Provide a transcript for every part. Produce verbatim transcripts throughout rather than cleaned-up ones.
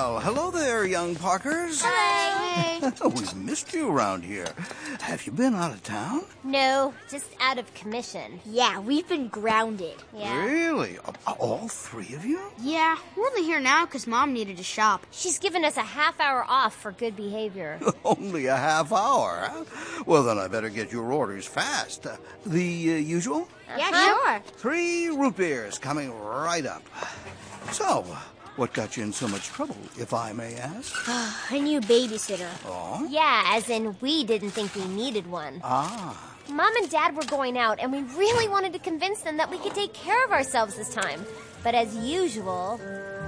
Well, hello there, young Parkers. Hello. We've missed you around here. Have you been out of town? No, just out of commission. Yeah, we've been grounded. Yeah. Really? All three of you? Yeah, we're only here now because Mom needed to shop. She's given us a half hour off for good behavior. Only a half hour, huh? Well, then I better get your orders fast. Uh, the uh, usual? Yeah, Uh-huh. sure. Three root beers coming right up. So, what got you in so much trouble, if I may ask? A new babysitter. Oh? Yeah, as in we didn't think we needed one. Ah. Mom and Dad were going out, and we really wanted to convince them that we could take care of ourselves this time. But as usual...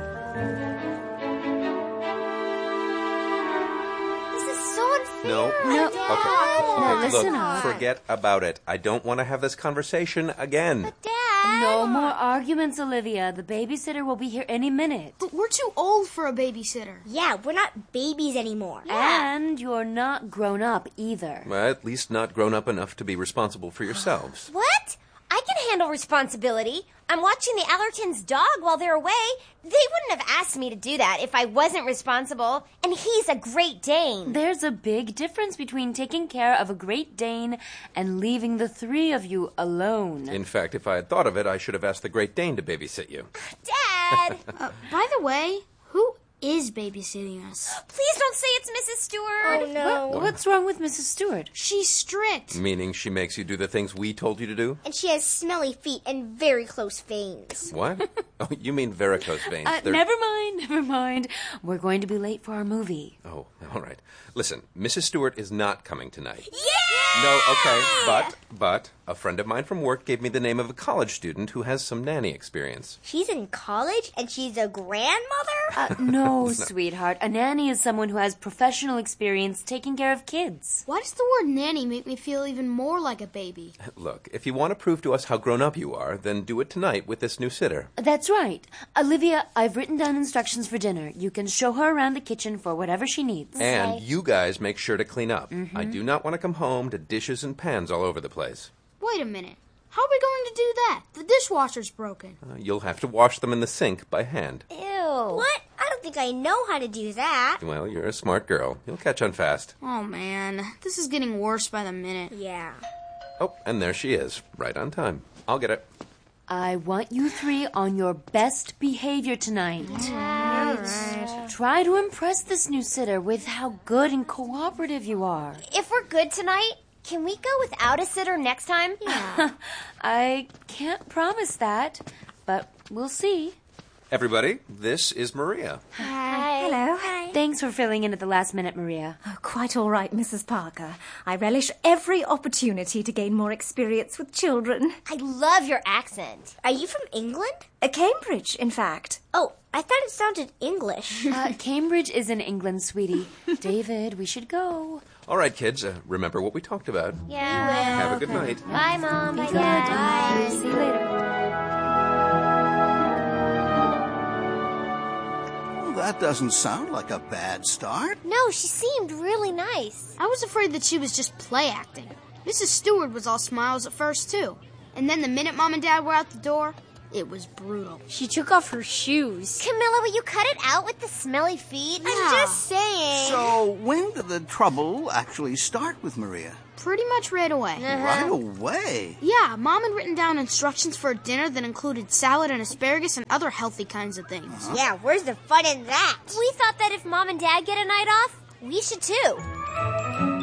This is so unfair. No. No. Okay. Dad. okay. listen Look, up. forget about it. I don't want to have this conversation again. But Dad... No more arguments, Olivia. The babysitter will be here any minute. But we're too old for a babysitter. Yeah, we're not babies anymore. And you're not grown up either. Well, at least not grown up enough to be responsible for yourselves. What? I can handle responsibility. I'm watching the Allertons' dog while they're away. They wouldn't have asked me to do that if I wasn't responsible. And he's a Great Dane. There's a big difference between taking care of a Great Dane and leaving the three of you alone. In fact, if I had thought of it, I should have asked the Great Dane to babysit you. Dad! Uh, by the way, who is babysitting us? Please don't say it's Missus Stewart. Oh, no. What- what's wrong with Missus Stewart? She's strict. Meaning she makes you do the things we told you to do? And she has smelly feet and very close veins. What? Oh, you mean varicose veins. Uh, They're- never mind, never mind. We're going to be late for our movie. Oh, all right. Listen, Missus Stewart is not coming tonight. Yeah! No, okay, but, but, a friend of mine from work gave me the name of a college student who has some nanny experience. She's in college and she's a grandmother? Uh, no, sweetheart. A nanny is someone who has professional experience taking care of kids. Why does the word nanny make me feel even more like a baby? Look, if you want to prove to us how grown up you are, then do it tonight with this new sitter. That's right. Olivia, I've written down instructions for dinner. You can show her around the kitchen for whatever she needs. And you guys make sure to clean up. Mm-hmm. I do not want to come home to dishes and pans all over the place. Wait a minute. How are we going to do that? The dishwasher's broken. Uh, you'll have to wash them in the sink by hand. Ew. What? I don't think I know how to do that. Well, you're a smart girl. You'll catch on fast. Oh, man. This is getting worse by the minute. Yeah. Oh, and there she is, right on time. I'll get it. I want you three on your best behavior tonight. Try to impress this new sitter with how good and cooperative you are. If we're good tonight, can we go without a sitter next time? Yeah. I can't promise that, but we'll see. Everybody, this is Maria. Hi. Hello. Thanks for filling in at the last minute, Maria. Oh, quite all right, Missus Parker. I relish every opportunity to gain more experience with children. I love your accent. Are you from England? Uh, Cambridge, in fact. Oh, I thought it sounded English. Uh, Cambridge is in England, sweetie. David, we should go. All right, kids, uh, remember what we talked about. Yeah. Have a good night. Bye, Mom. Bye, Good. Dad. See you later. That doesn't sound like a bad start. No, she seemed really nice. I was afraid that she was just play acting. Missus Stewart was all smiles at first, too. And then the minute Mom and Dad were out the door, it was brutal. She took off her shoes. Camilla, will you cut it out with the smelly feet? I'm just saying. So, when did the trouble actually start with Maria? Pretty much right away. Right away. Yeah, Mom had written down instructions for a dinner that included salad and asparagus and other healthy kinds of things. Yeah, where's the fun in that? We thought that if Mom and Dad get a night off, we should too.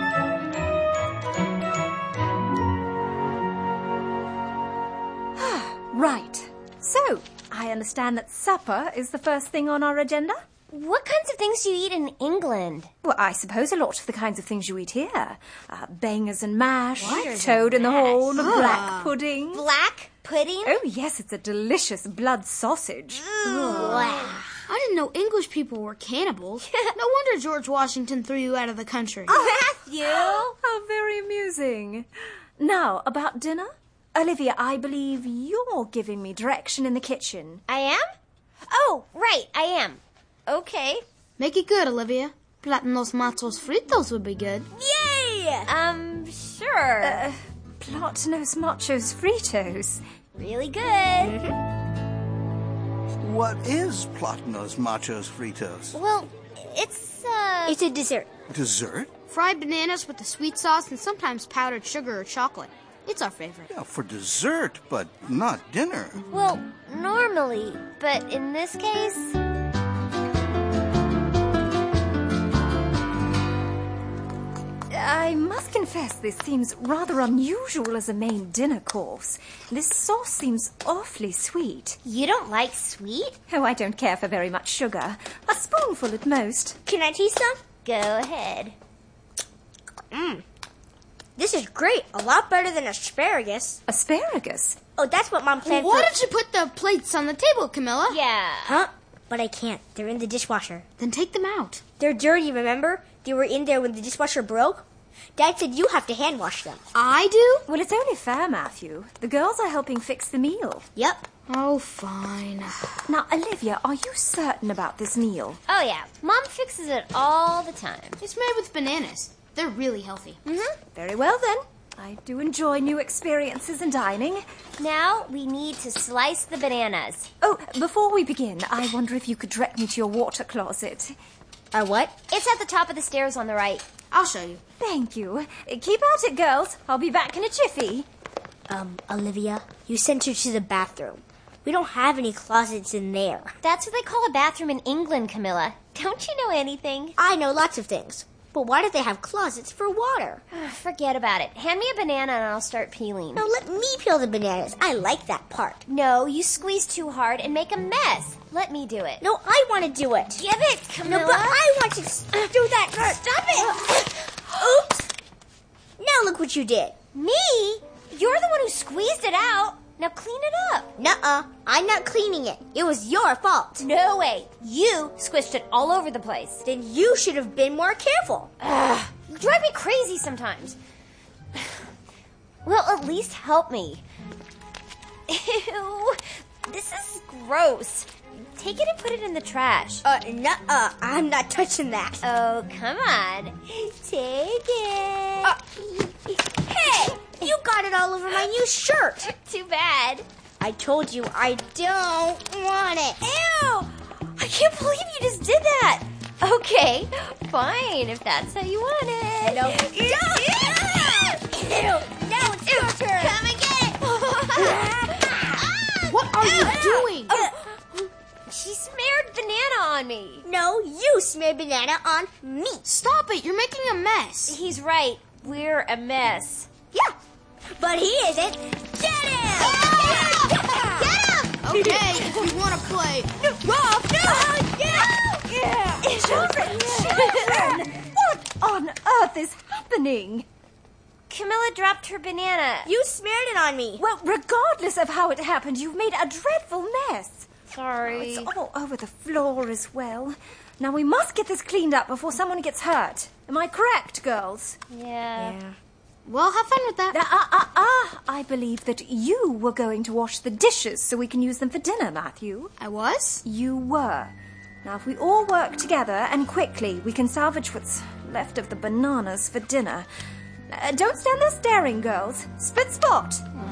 Right. So, I understand that supper is the first thing on our agenda? What kinds of things do you eat in England? Well, I suppose a lot of the kinds of things you eat here. Uh, bangers and mash, Bangers toad in and the mash. hole, black pudding. Black pudding? Oh, yes, it's a delicious blood sausage. I didn't know English people were cannibals. No wonder George Washington threw you out of the country. Matthew! How very amusing. Now, about dinner? Olivia, I believe you're giving me direction in the kitchen. I am? Oh, right, I am. Okay. Make it good, Olivia. Platanos machos fritos would be good. Yay! Um, sure. Uh, Platanos machos fritos. really good. what is Platanos Machos Fritos? Well, it's, uh... It's a dessert. Dessert? Fried bananas with the sweet sauce and sometimes powdered sugar or chocolate. It's our favorite. Yeah, for dessert, but not dinner. Well, normally, but in this case... I must confess this seems rather unusual as a main dinner course. This sauce seems awfully sweet. You don't like sweet? Oh, I don't care for very much sugar. A spoonful at most. Can I taste some? Go ahead. Mmm. This is great. A lot better than asparagus. Asparagus? Oh, that's what Mom planned Why for... don't you put the plates on the table, Camilla? Yeah. Huh? But I can't. They're in the dishwasher. Then take them out. They're dirty, remember? They were in there when the dishwasher broke. Dad said you have to hand wash them. I do? Well, it's only fair, Matthew. The girls are helping fix the meal. Yep. Oh, fine. Now, Olivia, are you certain about this meal? Oh, yeah. Mom fixes it all the time. It's made with bananas. They're really healthy. Mm-hmm. Very well, then. I do enjoy new experiences in dining. Now we need to slice the bananas. Oh, before we begin, I wonder if you could direct me to your water closet. Our what? It's at the top of the stairs on the right. I'll show you. Thank you. Keep at it, girls. I'll be back in a jiffy. Um, Olivia, you sent her to the bathroom. We don't have any closets in there. That's what they call a bathroom in England, Camilla. Don't you know anything? I know lots of things. But why do they have closets for water? Forget about it. Hand me a banana and I'll start peeling. No, let me peel the bananas. I like that part. No, you squeeze too hard and make a mess. Let me do it. No, I want to do it. Give it, Camilla. No, but I want to s- do that. Stop it. Oops. Now look what you did. Me? You're the one who squeezed it out. Now clean it up. Nuh-uh. I'm not cleaning it. It was your fault. No way. You squished it all over the place. Then you should have been more careful. Ugh, you drive me crazy sometimes. Well, at least help me. Ew. This is gross. Take it and put it in the trash. Uh, nuh-uh. I'm not touching that. Oh, come on. Take it. Uh, hey! You got it all over my new shirt. Too bad. I told you I don't want it. Ew! I can't believe you just did that. Okay, fine, if that's how you want it. No. Ew! Ew. Now it's your turn. Come and get it. What are you doing? Oh, she smeared banana on me. No, you smeared banana on me. Stop it. You're making a mess. He's right. We're a mess. Yeah, but he isn't. Get him! Get him! Okay, if you want to play. Rob, no! Get Yeah. Children, Children! What on earth is happening? Camilla dropped her banana. You smeared it on me. Well, regardless of how it happened, you've made a dreadful mess. Sorry. It's all over the floor as well. Now we must get this cleaned up before someone gets hurt. Am I correct, girls? Yeah. Well, have fun with that. Ah, ah, ah! I believe that you were going to wash the dishes so we can use them for dinner, Matthew. I was? You were. Now, if we all work together and quickly, we can salvage what's left of the bananas for dinner. Uh, don't stand there staring, girls. Split spot.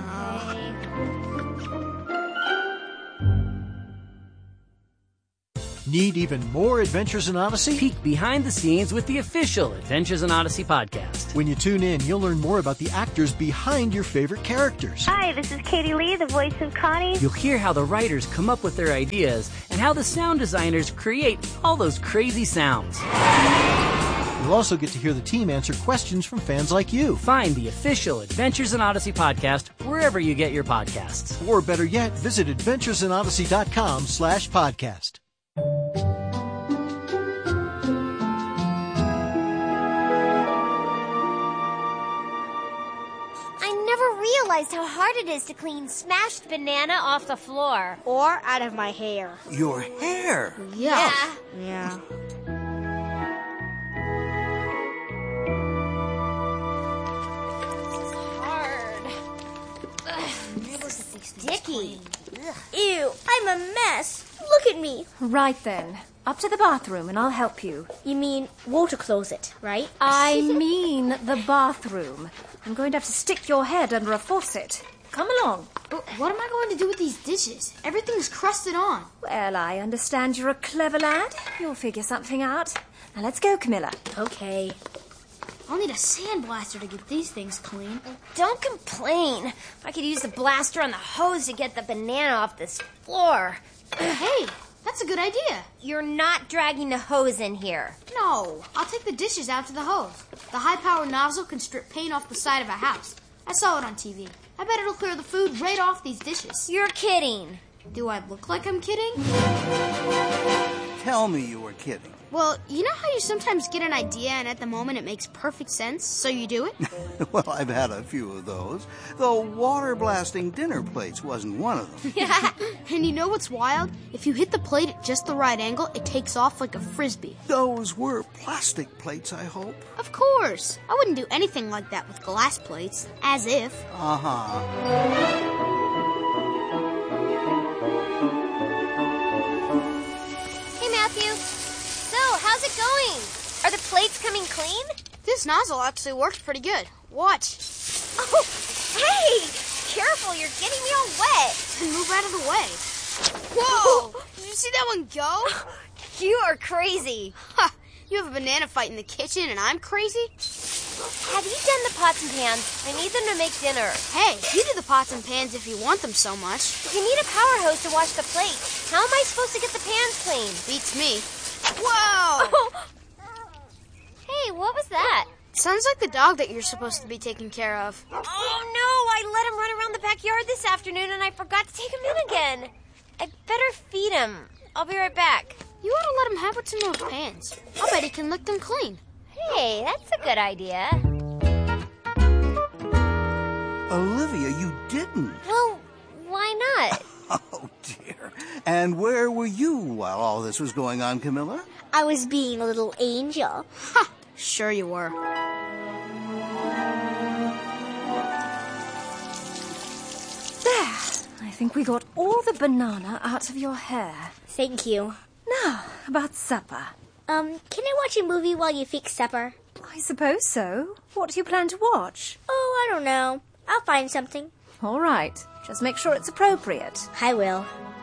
Need even more Adventures in Odyssey? Peek behind the scenes with the official Adventures in Odyssey podcast. When you tune in, you'll learn more about the actors behind your favorite characters. Hi, this is Katie Lee, the voice of Connie. You'll hear how the writers come up with their ideas and how the sound designers create all those crazy sounds. You'll also get to hear the team answer questions from fans like you. Find the official Adventures in Odyssey podcast wherever you get your podcasts. Or better yet, visit adventuresinodyssey.com slash podcast. Realized how hard it is to clean smashed banana off the floor. Or out of my hair. Your hair? Yeah. Yeah. This is hard. Ugh, sticky. Ew, I'm a mess. Look at me. Right then. Up to the bathroom and I'll help you. You mean water closet, right? I mean the bathroom. I'm going to have to stick your head under a faucet. come along. But what am I going to do with these dishes? Everything's crusted on. Well, I understand you're a clever lad. You'll figure something out. Now let's go, Camilla. Okay. I'll need a sandblaster to get these things clean. Don't complain. I could use the blaster on the hose to get the banana off this floor. Hey, that's a good idea. You're not dragging the hose in here. No, I'll take the dishes out to the hose. The high-powered nozzle can strip paint off the side of a house. I saw it on T V. I bet it'll clear the food right off these dishes. You're kidding. Do I look like I'm kidding? Tell me you were kidding. Well, you know how you sometimes get an idea and at the moment it makes perfect sense, so you do it? Well, I've had a few of those. Though water blasting dinner plates wasn't one of them. Yeah. And you know what's wild? If you hit the plate at just the right angle, it takes off like a frisbee. Those were plastic plates, I hope. Of course. I wouldn't do anything like that with glass plates. As if. Uh-huh. Hey, Matthew. So, how's it going? Are the plates coming clean? This nozzle actually works pretty good. Watch. Oh, hey! Careful, you're getting me all wet. Then move out of the way. Whoa! Did you see that one go? You are crazy. Ha! You have a banana fight in the kitchen and I'm crazy? Have you done the pots and pans? I need them to make dinner. Hey, you do the pots and pans if you want them so much. You need a power hose to wash the plates. How am I supposed to get the pans clean? Beats me. Whoa! Hey, what was that? Sounds like the dog that you're supposed to be taking care of. Oh, no, I let him run around the backyard this afternoon and I forgot to take him in again. I better feed him. I'll be right back. You ought to let him have what's in those pans. I'll bet he can lick them clean. Hey, that's a good idea. Olivia, you didn't. Well, why not? Oh, dear. And where were you while all this was going on, Camilla? I was being a little angel. Ha! Sure you were. There. I think we got all the banana out of your hair. Thank you. Now, about supper. Um, can I watch a movie while you fix supper? I suppose so. What do you plan to watch? Oh, I don't know. I'll find something. All right. Just make sure it's appropriate. I will.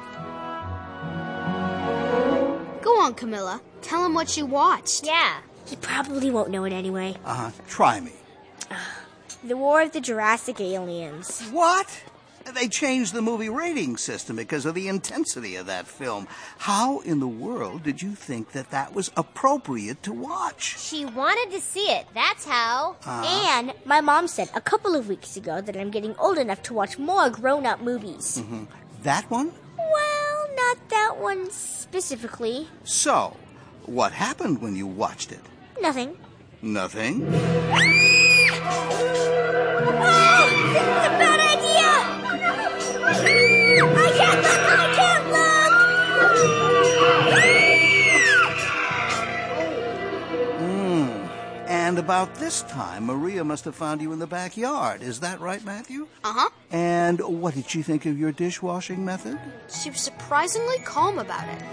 Go on, Camilla. Tell him what you watched. Yeah. He probably won't know it anyway. Uh-huh. Try me. The War of the Jurassic Aliens. What? They changed the movie rating system because of the intensity of that film. How in the world did you think that that was appropriate to watch? She wanted to see it. That's how. Uh, And my mom said a couple of weeks ago that I'm getting old enough to watch more grown-up movies. Mm-hmm. That one? Well, not that one specifically. So, what happened when you watched it? Nothing. Nothing? Oh, this is a bad idea! I can't look! I can't look! Mm. And about this time, Maria must have found you in the backyard. Is that right, Matthew? Uh-huh. And what did she think of your dishwashing method? She was surprisingly calm about it.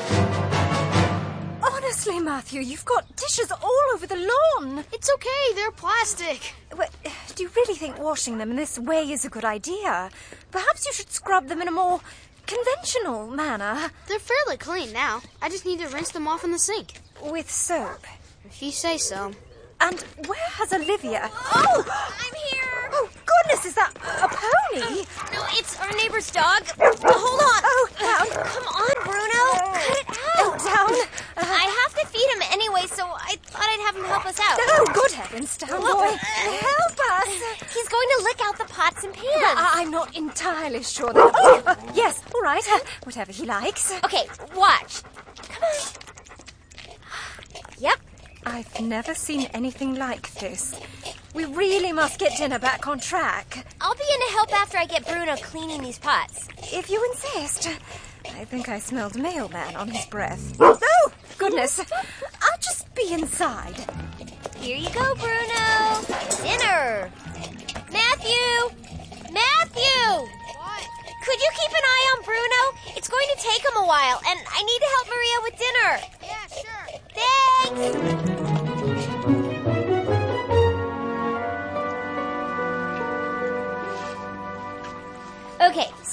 Honestly, Matthew, you've got dishes all over the lawn. It's okay, they're plastic. Well, do you really think washing them in this way is a good idea? Perhaps you should scrub them in a more conventional manner. They're fairly clean now. I just need to rinse them off in the sink. With soap. If you say so. And where has Olivia? Oh, I'm here. Oh, goodness, is that a pony? No, it's our neighbor's dog. Hold on. Oh, down. Come on, Bruno. Cut it out. Down. Uh, I have to feed him anyway, so I thought I'd have him help us out. Oh, good heavens, down, boy. Help us. He's going to lick out the pots and pans. Well, I- I'm not entirely sure that... Oh, uh, yes, all right. Uh, whatever he likes. Okay, watch. Come on. Yep. I've never seen anything like this. We really must get dinner back on track. I'll be in to help after I get Bruno cleaning these pots. If you insist. I think I smelled mailman on his breath. Oh, goodness. I'll just be inside. Here you go, Bruno. Dinner. Matthew! Matthew! What? Could you keep an eye on Bruno? It's going to take him a while, and I need to help Maria with dinner. Yeah, sure. Thanks!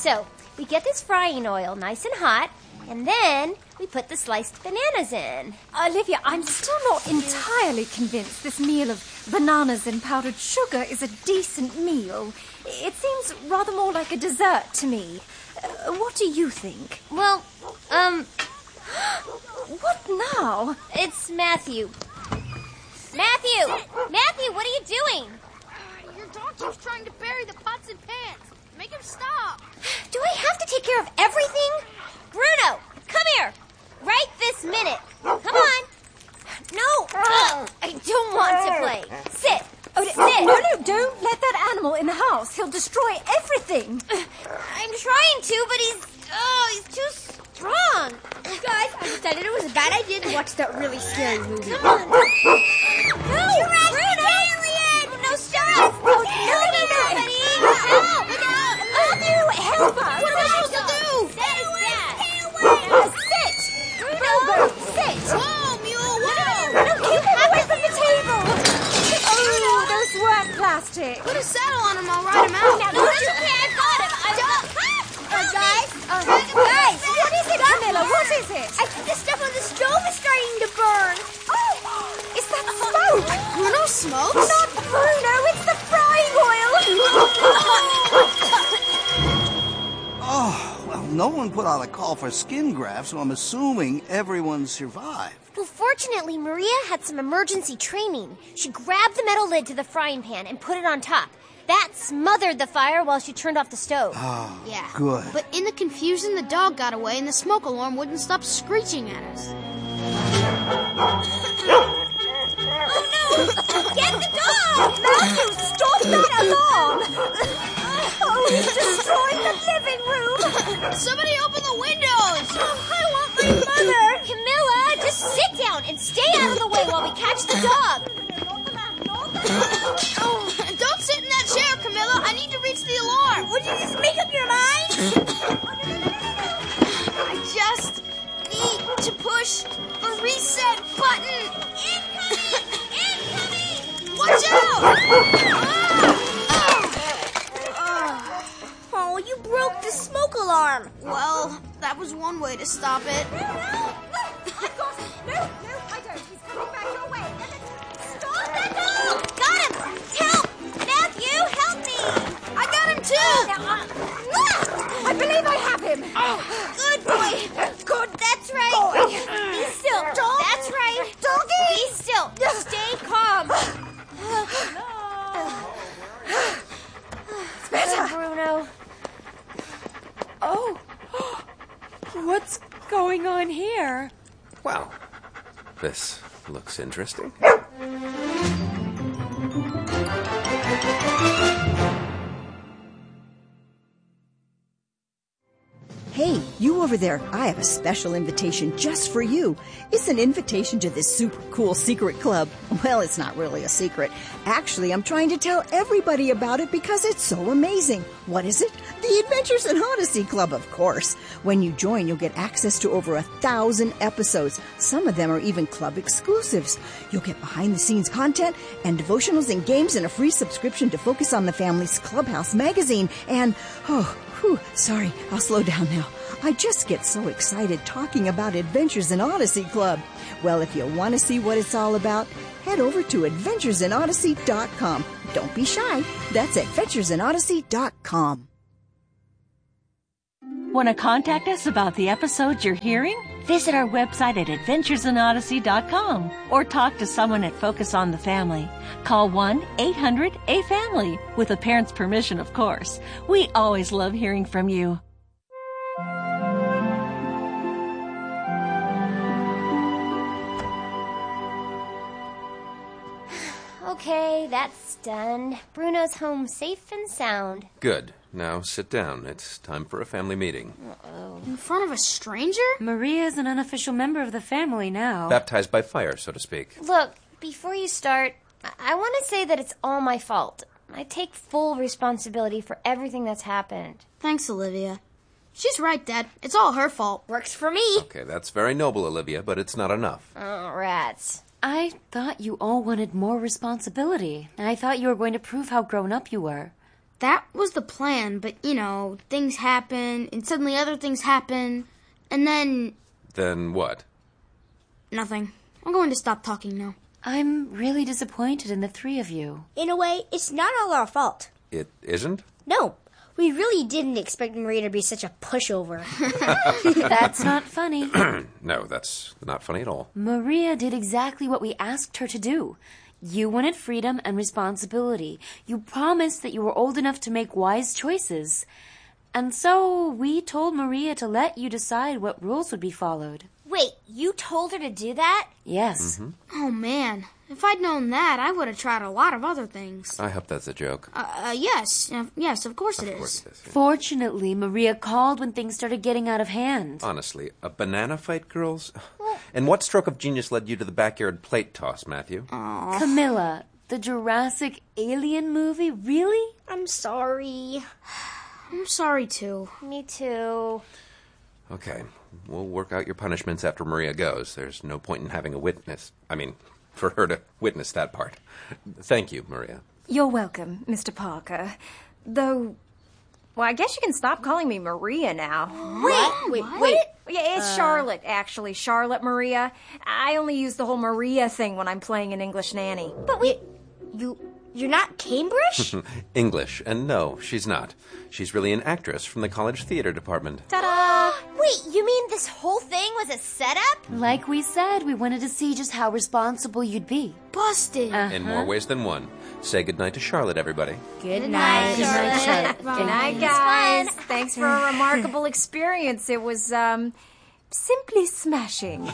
So, we get this frying oil nice and hot, and then we put the sliced bananas in. Olivia, I'm still not entirely convinced this meal of bananas and powdered sugar is a decent meal. It seems rather more like a dessert to me. Uh, what do you think? Well, um... What now? It's Matthew. Matthew! Matthew, what are you doing? Your dog keeps trying to bury the pots and pans. Make him stop. Do I have to take care of everything? Bruno, come here. Right this minute. Come on. No. Ugh, I don't want to play. Sit. Oh, Sit. no, no, don't let that animal in the house. He'll destroy everything. I'm trying to, but he's... Oh, he's too strong. Guys, I decided it was a bad idea to watch that really scary movie. Come on. No, Bruno. No, stop. Oh, no, no, no. Help. Matthew, help us. What am I supposed to do? That is bad. Uh, sit. Bruno, sit. Whoa, Mule, No, whoa! no, keep him away from the table. Oh, those weren't plastic. Put a saddle on him, I'll ride him out. Now, No, that's okay. I got him. I got Uh, guys, Uh, guys, what is it, Camilla? What is it? I think the stuff on the stove is starting to burn. Oh, is that smoke? Bruno smokes? Not Bruno, it's the frying oil. Oh, well, no one put out a call for skin grafts, so I'm assuming everyone survived. Well, fortunately, Maria had some emergency training. She grabbed the metal lid to the frying pan and put it on top. That smothered the fire while she turned off the stove. Oh, Yeah. good. But in the confusion, the dog got away and the smoke alarm wouldn't stop screeching at us. Oh, no! Get the dog! Matthew, stop that alarm. Oh, he's destroying the living room. Somebody open the windows! I want my mother! Camilla, just sit down and stay out of the way while we catch the dog. Oh, don't sit in that chair, Camilla. I need to reach the alarm. Would you just make up your mind? I just need to push the reset button. Incoming! Incoming! Watch out! Oh, you broke the smoke alarm. Well, that was one way to stop it. No, no, I've got him. No, no, I don't. He's coming back your way. Stop that dog! Got him! Help! Matthew, help me! I got him too! I believe I have him. Good boy! Good, that's right! Boy. Be still! That's right! Doggy! Be still! Stay calm! It's better. Bruno. Oh, what's going on here? Well, this looks interesting. Hey, you over there, I have a special invitation just for you. It's an invitation to this super cool secret club. Well, it's not really a secret. Actually, I'm trying to tell everybody about it because it's so amazing. What is it? The Adventures in Odyssey Club, of course. When you join, you'll get access to over a thousand episodes. Some of them are even club exclusives. You'll get behind-the-scenes content and devotionals and games and a free subscription to Focus on the Family's Clubhouse magazine. And, oh, whew, sorry, I'll slow down now. I just get so excited talking about Adventures in Odyssey Club. Well, if you want to see what it's all about, head over to adventures in odyssey dot com. Don't be shy. That's adventures in odyssey dot com. Want to contact us about the episodes you're hearing? Visit our website at adventures in odyssey dot com or talk to someone at Focus on the Family. Call one eight hundred A family, with a parent's permission, of course. We always love hearing from you. Okay, that's done. Bruno's home safe and sound. Good. Now sit down. It's time for a family meeting. Uh-oh. In front of a stranger? Maria's an unofficial member of the family now. Baptized by fire, so to speak. Look, before you start, I, I want to say that it's all my fault. I take full responsibility for everything that's happened. Thanks, Olivia. She's right, Dad. It's all her fault. Works for me. Okay, that's very noble, Olivia, but it's not enough. Oh, rats. I thought you all wanted more responsibility. I thought you were going to prove how grown up you were. That was the plan, but, you know, things happen, and suddenly other things happen, and then... Then what? Nothing. I'm going to stop talking now. I'm really disappointed in the three of you. In a way, it's not all our fault. It isn't? No, we really didn't expect Maria to be such a pushover. That's not funny. No, that's not funny at all. Maria did exactly what we asked her to do. You wanted freedom and responsibility. You promised that you were old enough to make wise choices. And so we told Maria to let you decide what rules would be followed. Wait, you told her to do that? Yes. Mm-hmm. Oh, man. If I'd known that, I would have tried a lot of other things. I hope that's a joke. Uh, uh yes. Uh, yes, of course of it course is. it is. Yeah. Fortunately, Maria called when things started getting out of hand. Honestly, a banana fight, girls? And what stroke of genius led you to the backyard plate toss, Matthew? Aww. Camilla, the Jurassic Alien movie? Really? I'm sorry. I'm sorry, too. Me too. Okay, we'll work out your punishments after Maria goes. There's no point in having a witness. I mean, for her to witness that part. Thank you, Maria. You're welcome, Mister Parker. Though, well, I guess you can stop calling me Maria now. Wait, wait, What? wait. Yeah, it's Uh. Charlotte, actually. Charlotte Maria. I only use the whole Maria thing when I'm playing an English nanny. But wait, you, you're not Cambridge? English, and no, she's not. She's really an actress from the college theater department. Ta-da! Wait, you mean this whole thing was a setup? Like we said, we wanted to see just how responsible you'd be. Busted. Uh-huh. In more ways than one. Say goodnight to Charlotte, everybody. Good night, Charlotte. Charlotte. Good night, guys. Thanks for a remarkable experience. It was, um, simply smashing.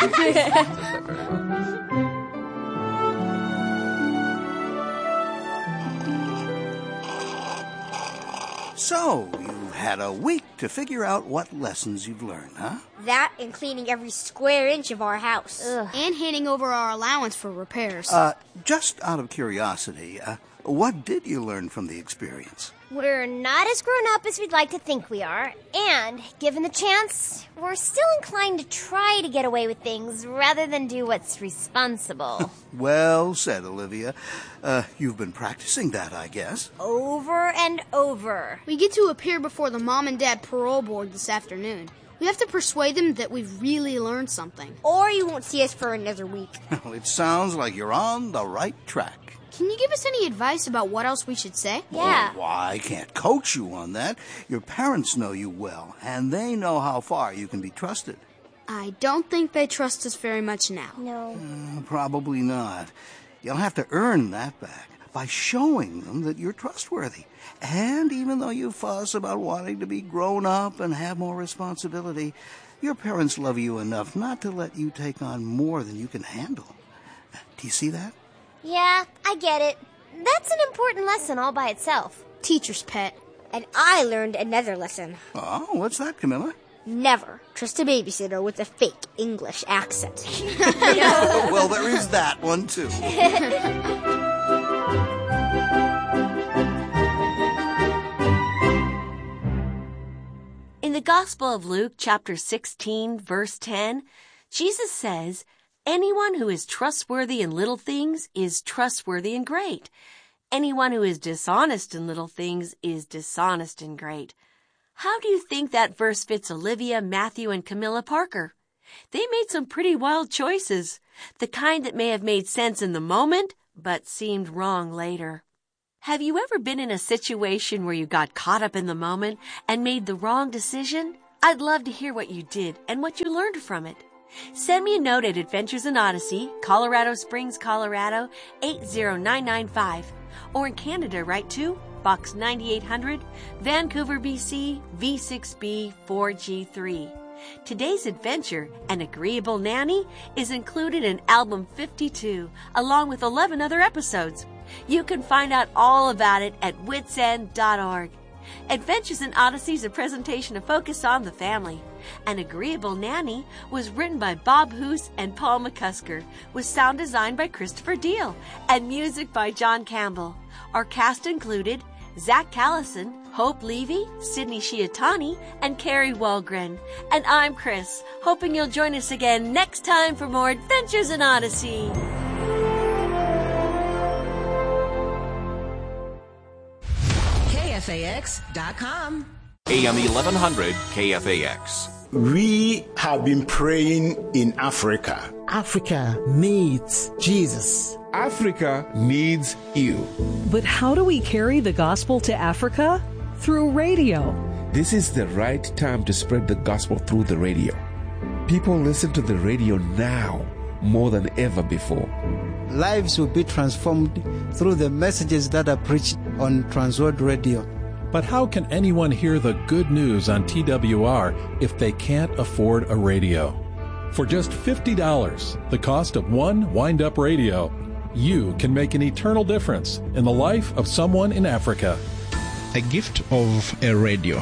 So, you had a week to figure out what lessons you've learned, huh? That and cleaning every square inch of our house. And handing over our allowance for repairs. Uh, just out of curiosity, uh, what did you learn from the experience? We're not as grown up as we'd like to think we are, and given the chance, we're still inclined to try to get away with things rather than do what's responsible. Well said, Olivia. Uh, you've been practicing that, I guess. Over and over. We get to appear before the mom and dad parole board this afternoon. We have to persuade them that we've really learned something. Or you won't see us for another week. Well, it sounds like you're on the right track. Can you give us any advice about what else we should say? Yeah. Well, I can't coach you on that. Your parents know you well, and they know how far you can be trusted. I don't think they trust us very much now. No. Uh, probably not. You'll have to earn that back by showing them that you're trustworthy. And even though you fuss about wanting to be grown up and have more responsibility, your parents love you enough not to let you take on more than you can handle. Do you see that? Yeah, I get it. That's an important lesson all by itself. Teacher's pet. And I learned another lesson. Oh, what's that, Camilla? Never trust a babysitter with a fake English accent. Well, there is that one, too. In the Gospel of Luke, chapter sixteen, verse ten, Jesus says, "Anyone who is trustworthy in little things is trustworthy in great. Anyone who is dishonest in little things is dishonest in great." How do you think that verse fits Olivia, Matthew, and Camilla Parker? They made some pretty wild choices, the kind that may have made sense in the moment, but seemed wrong later. Have you ever been in a situation where you got caught up in the moment and made the wrong decision? I'd love to hear what you did and what you learned from it. Send me a note at Adventures in Odyssey, Colorado Springs, Colorado, eight zero nine nine five. Or in Canada, write to Box ninety-eight hundred, Vancouver, B C, V six B four G three. Today's adventure, An Agreeable Nanny, is included in Album fifty-two, along with eleven other episodes. You can find out all about it at wits end dot org. Adventures in Odyssey is a presentation of Focus on the Family. An Agreeable Nanny was written by Bob Hoose and Paul McCusker, with sound design by Christopher Deal, and music by John Campbell. Our cast included Zach Callison, Hope Levy, Sydney Shiatani, and Carrie Walgren. And I'm Chris, hoping you'll join us again next time for more Adventures in Odyssey. F A X dot com. A M eleven hundred K F A X. We have been praying in Africa. Africa needs Jesus. Africa needs you. But how do we carry the gospel to Africa? Through radio. This is the right time to spread the gospel through the radio. People listen to the radio now more than ever before. Lives will be transformed through the messages that are preached on Transworld Radio. But how can anyone hear the good news on T W R if they can't afford a radio? For just fifty dollars, the cost of one wind-up radio, you can make an eternal difference in the life of someone in Africa. A gift of a radio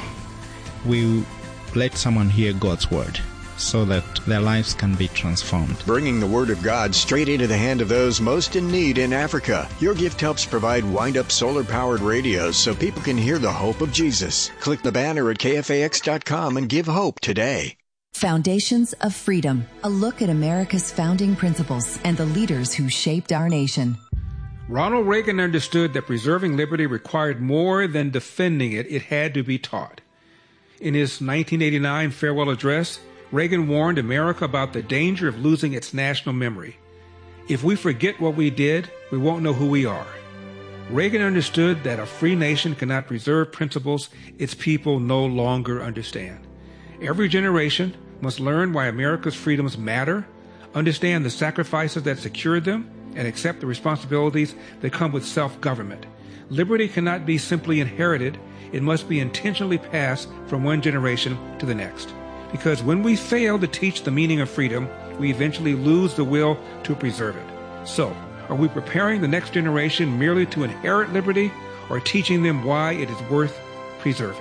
will let someone hear God's word so that their lives can be transformed. Bringing the Word of God straight into the hand of those most in need in Africa. Your gift helps provide wind-up solar-powered radios so people can hear the hope of Jesus. Click the banner at K F A X dot com and give hope today. Foundations of Freedom, a look at America's founding principles and the leaders who shaped our nation. Ronald Reagan understood that preserving liberty required more than defending it. It had to be taught. In his nineteen eighty-nine farewell address, Reagan warned America about the danger of losing its national memory. If we forget what we did, we won't know who we are. Reagan understood that a free nation cannot preserve principles its people no longer understand. Every generation must learn why America's freedoms matter, understand the sacrifices that secured them, and accept the responsibilities that come with self-government. Liberty cannot be simply inherited. It must be intentionally passed from one generation to the next. Because when we fail to teach the meaning of freedom, we eventually lose the will to preserve it. So, are we preparing the next generation merely to inherit liberty, or teaching them why it is worth preserving?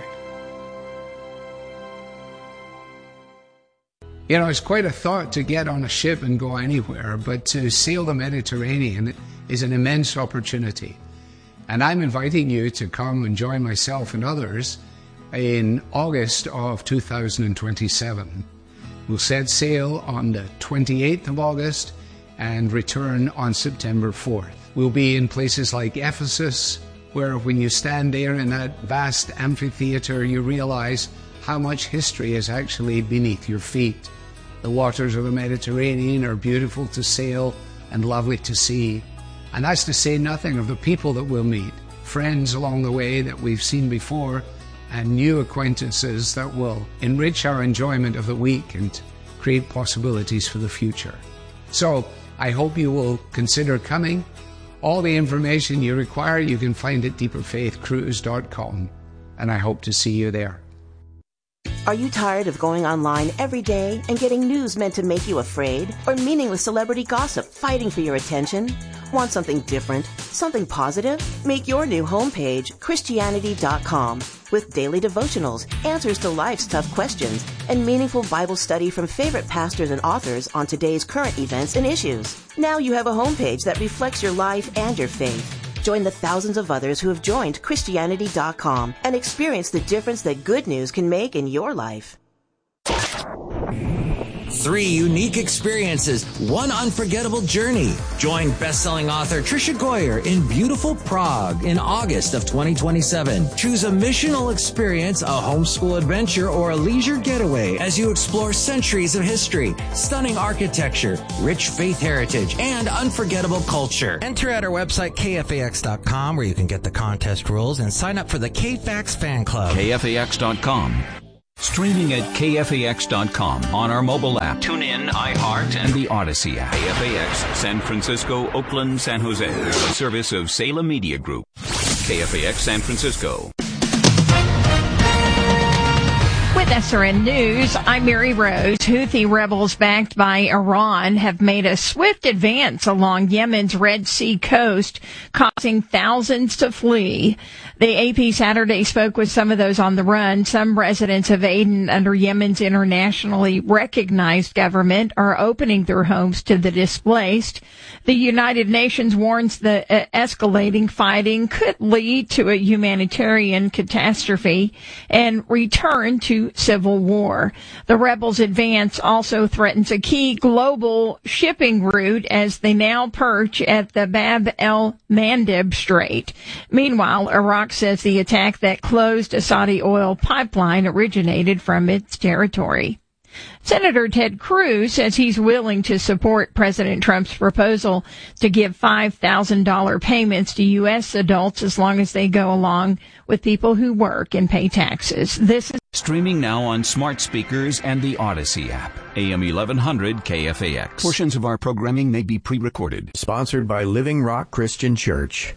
You know, it's quite a thought to get on a ship and go anywhere, but to sail the Mediterranean is an immense opportunity. And I'm inviting you to come and join myself and others in August of two thousand twenty-seven. We'll set sail on the twenty-eighth of August and return on September fourth. We'll be in places like Ephesus, where when you stand there in that vast amphitheater, you realize how much history is actually beneath your feet. The waters of the Mediterranean are beautiful to sail and lovely to see. And that's to say nothing of the people that we'll meet, friends along the way that we've seen before, and new acquaintances that will enrich our enjoyment of the week and create possibilities for the future. So, I hope you will consider coming. All the information you require you can find at deeper faith cruise dot com, and I hope to see you there. Are you tired of going online every day and getting news meant to make you afraid, or meaningless celebrity gossip fighting for your attention? Want something different, something positive? Make your new homepage Christianity dot com with daily devotionals, answers to life's tough questions, and meaningful Bible study from favorite pastors and authors on today's current events and issues. Now you have a homepage that reflects your life and your faith. Join the thousands of others who have joined Christianity dot com and experience the difference that good news can make in your life. Three unique experiences, one unforgettable journey. Join best-selling author Tricia Goyer in beautiful Prague in August of twenty twenty-seven. Choose a missional experience, a homeschool adventure, or a leisure getaway as you explore centuries of history, stunning architecture, rich faith heritage, and unforgettable culture. Enter at our website K F A X dot com, where you can get the contest rules and sign up for the K FAX fan club. K F A X dot com. Streaming at K F A X dot com on our mobile app, TuneIn, iHeart, and the Odyssey app. K F A X, San Francisco, Oakland, San Jose. A service of Salem Media Group. K F A X San Francisco. With S R N News, I'm Mary Rose. Houthi rebels backed by Iran have made a swift advance along Yemen's Red Sea coast, causing thousands to flee. The A P Saturday spoke with some of those on the run. Some residents of Aden, under Yemen's internationally recognized government, are opening their homes to the displaced. The United Nations warns the uh, escalating fighting could lead to a humanitarian catastrophe and return to civil war. The rebels' advance also threatens a key global shipping route as they now perch at the Bab el-Mandeb Strait. Meanwhile, Iraq says the attack that closed a Saudi oil pipeline originated from its territory. Senator Ted Cruz says he's willing to support President Trump's proposal to give five thousand dollars payments to U S adults as long as they go along with people who work and pay taxes. This is streaming now on smart speakers and the Odyssey app. A M eleven hundred K F A X. Portions of our programming may be pre-recorded. Sponsored by Living Rock Christian Church.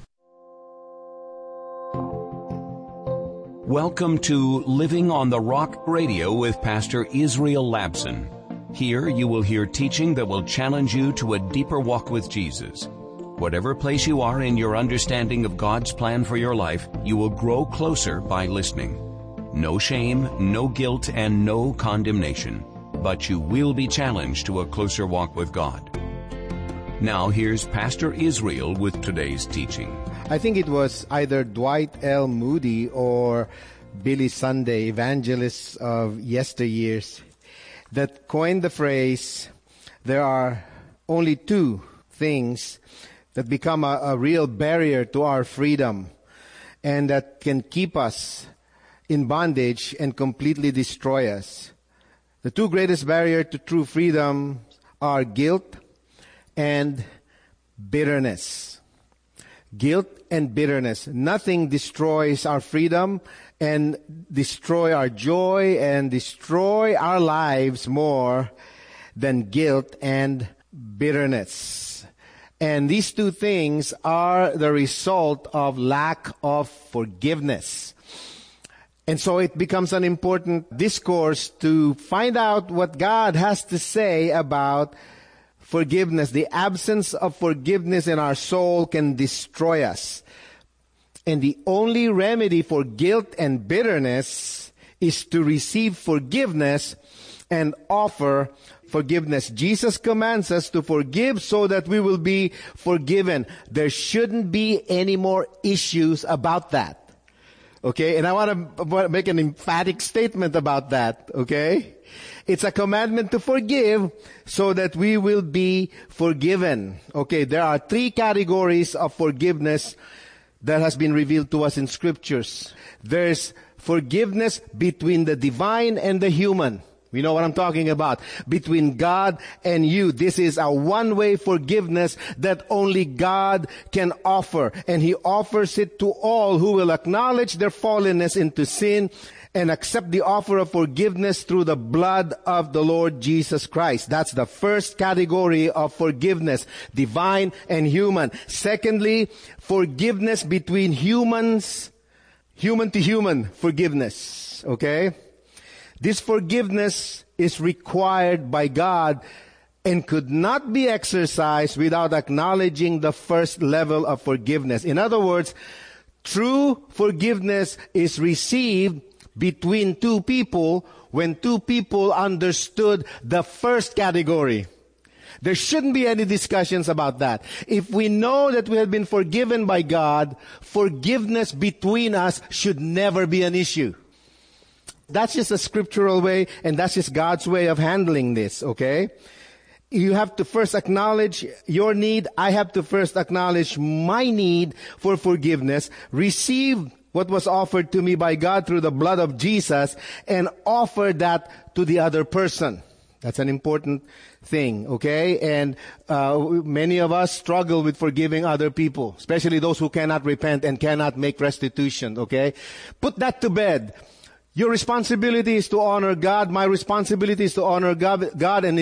Welcome to Living on the Rock Radio with Pastor Israel Labson. Here you will hear teaching that will challenge you to a deeper walk with Jesus. Whatever place you are in your understanding of God's plan for your life, you will grow closer by listening. No shame, no guilt, and no condemnation. But you will be challenged to a closer walk with God. Now here's Pastor Israel with today's teaching. I think it was either Dwight L. Moody or Billy Sunday, evangelists of yesteryears, that coined the phrase, there are only two things that become a, a real barrier to our freedom and that can keep us in bondage and completely destroy us. The two greatest barriers to true freedom are guilt and bitterness. Guilt and bitterness. Nothing destroys our freedom and destroy our joy and destroy our lives more than guilt and bitterness. And these two things are the result of lack of forgiveness. And so it becomes an important discourse to find out what God has to say about forgiveness. The absence of forgiveness in our soul can destroy us. And the only remedy for guilt and bitterness is to receive forgiveness and offer forgiveness. Jesus commands us to forgive so that we will be forgiven. There shouldn't be any more issues about that. Okay? And I want to make an emphatic statement about that. Okay? It's a commandment to forgive so that we will be forgiven. Okay, there are three categories of forgiveness that has been revealed to us in scriptures. There's forgiveness between the divine and the human. We know what I'm talking about. Between God and you. This is a one-way forgiveness that only God can offer. And He offers it to all who will acknowledge their fallenness into sin and accept the offer of forgiveness through the blood of the Lord Jesus Christ. That's the first category of forgiveness, divine and human. Secondly, forgiveness between humans, human to human forgiveness. Okay? This forgiveness is required by God and could not be exercised without acknowledging the first level of forgiveness. In other words, true forgiveness is received between two people when two people understood the first category. There shouldn't be any discussions about that. If we know that we have been forgiven by God, forgiveness between us should never be an issue. That's just a scriptural way, and that's just God's way of handling this, okay? You have to first acknowledge your need. I have to first acknowledge my need for forgiveness. Receive what was offered to me by God through the blood of Jesus and offer that to the other person. That's an important thing, okay? And uh, many of us struggle with forgiving other people, especially those who cannot repent and cannot make restitution, okay? Put that to bed. Your responsibility is to honor God. My responsibility is to honor God, God and